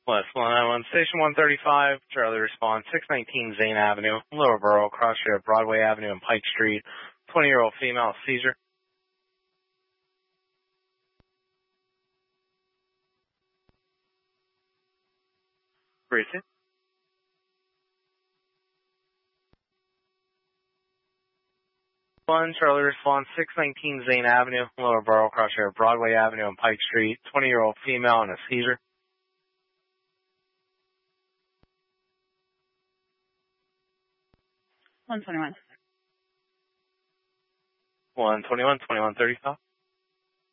West 191, Station 135, Charlie response, 619 Zane Avenue, Lower Borough, cross street of Broadway Avenue and Pike Street, 20-year-old female, seizure. Briefing. One, Charlie response, 619 Zane Avenue, Lower Borough, cross street of Broadway Avenue and Pike Street, 20-year-old female and a seizure. 121. 121, 2135.